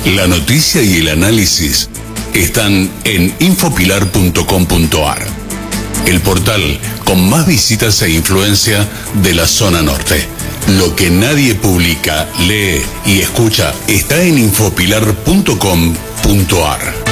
La noticia y el análisis están en infopilar.com.ar, el portal con más visitas e influencia de la zona norte. Lo que nadie publica, lee y escucha está en infopilar.com.ar.